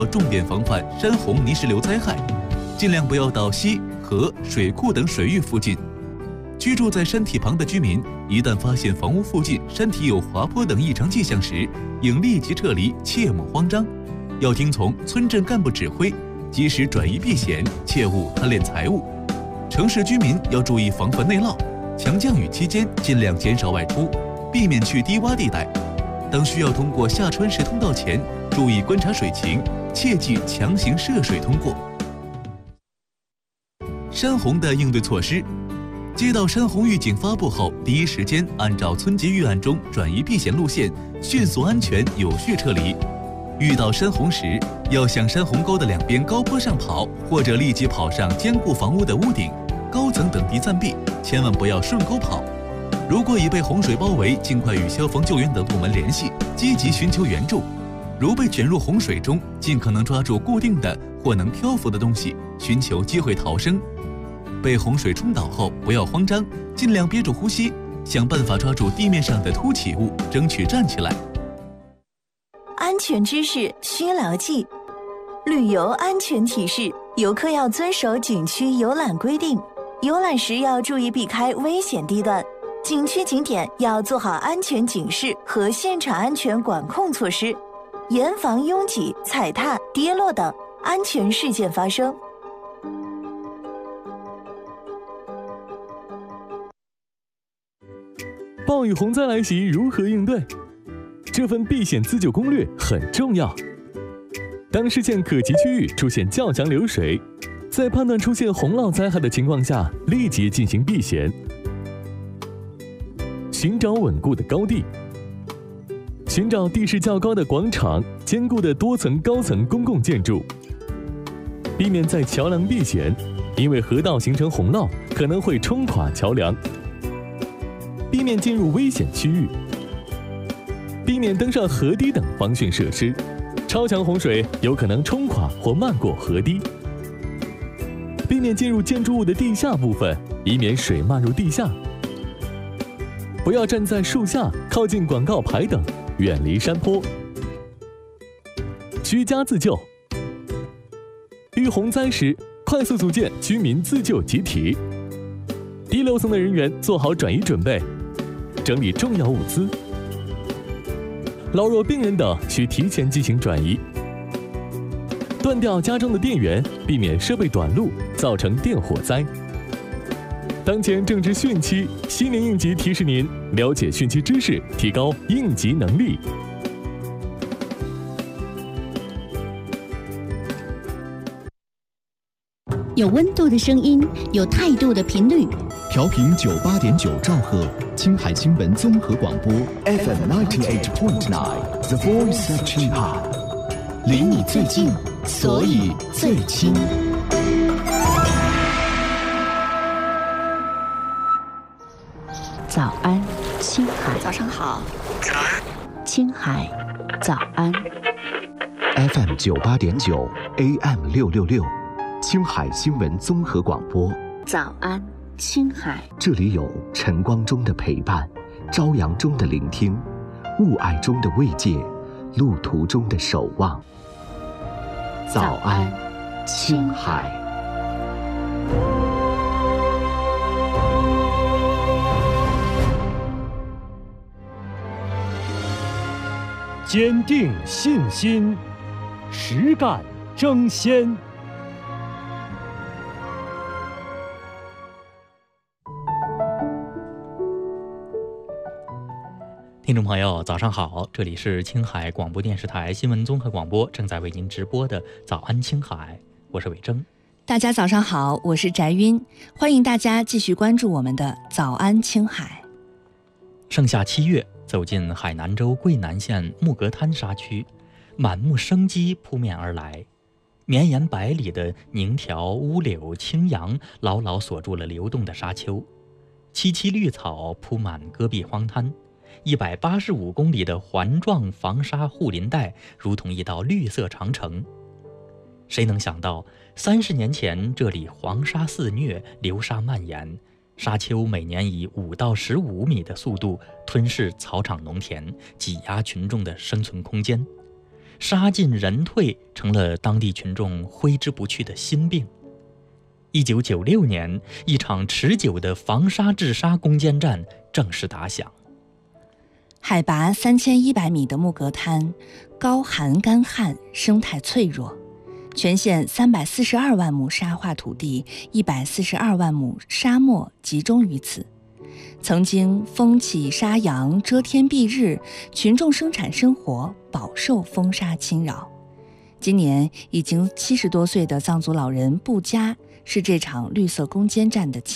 重点防范山洪泥石流灾害，尽量不要到溪、河、水库等水域附近。居住在山体旁的居民，一旦发现房屋附近山体有滑坡等异常迹象时，应立即撤离，切莫慌张。要听从村镇干部指挥，及时转移避险，切勿贪恋财物。城市居民要注意防范内涝，强降雨期间尽量减少外出，避免去低洼地带。当需要通过下穿石通道前，注意观察水情，切忌强行涉水通过。山洪的应对措施：接到山洪预警发布后，第一时间按照村级预案中转移避险路线，迅速安全有序撤离。遇到山洪时，要向山洪沟的两边高坡上跑，或者立即跑上坚固房屋的屋顶、高层等地暂避，千万不要顺沟跑。如果已被洪水包围，尽快与消防救援等部门联系，积极寻求援助。如被卷入洪水中，尽可能抓住固定的或能漂浮的东西，寻求机会逃生。被洪水冲倒后，不要慌张，尽量憋住呼吸，想办法抓住地面上的凸起物，争取站起来。 安全知识需牢记。旅游安全提示：游客要遵守景区游览规定，游览时要注意避开危险地段。景区景点要做好安全警示和现场安全管控措施，严防拥挤、踩踏、跌落等安全事件发生。 暴雨洪灾来袭，如何应对？这份避险自救攻略很重要。当视线可及区域出现较强流水，在判断出现洪涝灾害的情况下，立即进行避险。寻找稳固的高地，寻找地势较高的广场、坚固的多层高层公共建筑，避免在桥梁避险，因为河道形成洪涝可能会冲垮桥梁。避免进入危险区域，避免登上河堤等防汛设施，超强洪水有可能冲垮或漫过河堤。避免进入建筑物的地下部分，以免水漫入地下。不要站在树下、靠近广告牌等，远离山坡。居家自救，遇洪灾时，快速组建居民自救集体。低楼层的人员做好转移准备，整理重要物资。老弱病人等需提前进行转移。断掉家中的电源，避免设备短路，造成电火灾。当前正值汛期，西年应急提示您了解汛期知识，提高应急能力。 有温度的声音，有态度的频率。 调频98.9兆赫，青海新闻综合广播 FM 98.9 The Voice of 青海，离你最近，所以最亲。 早安，青海。 早上好。 早安，青海。早安。 FM 98.9 AM 666，青海新闻综合广播。 早安，青海。 这里有晨光中的陪伴，朝阳中的聆听，雾霭中的慰藉，路途中的守望。早安，青海。 坚定信心，实干争先。 听众朋友，早上好，这里是青海广播电视台新闻综合广播，正在为您直播的早安青海，我是伟征。 大家早上好，我是翟晕，欢迎大家继续关注我们的早安青海。 盛夏7月，走进海南州桂南县木格滩沙区，满目生机扑面而来，绵延百里的宁条、乌柳、青杨牢牢锁住了流动的沙丘，萋萋绿草铺满戈壁荒滩，185公里的环状防沙护林带如同一道绿色长城。谁能想到30年前这里黄沙肆虐，流沙蔓延，沙丘每年以5到15米的速度吞噬草场农田，挤压群众的生存空间。 沙进人退成了当地群众挥之不去的心病。1996年，一场持久的防沙治沙攻坚战正式打响。 海拔3100米的木格滩，高寒干旱，生态脆弱。全县342万亩沙化土地，142万亩沙漠集中于此。曾经风起沙扬，遮天蔽日，群众生产生活饱受风沙侵扰。今年已经70多岁的藏族老人布加是这场绿色攻坚战的